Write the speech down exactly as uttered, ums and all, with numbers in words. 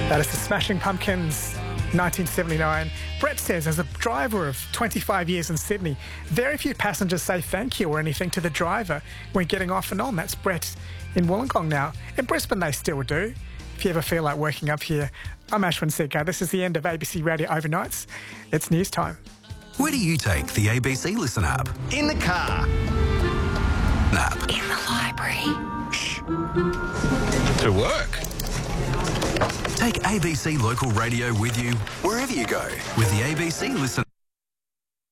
That is the Smashing Pumpkins, nineteen seventy-nine. Brett says, as a driver of twenty-five years in Sydney, very few passengers say thank you or anything to the driver when getting off and on. That's Brett in Wollongong now. In Brisbane, they still do. If you ever feel like working up here, I'm Ashwin Segar. This is the end of A B C Radio Overnights. It's news time. Where do you take the A B C Listen app? In the car. Nap. In the library. Shh. To work. Take A B C Local Radio with you wherever you go with the A B C Listen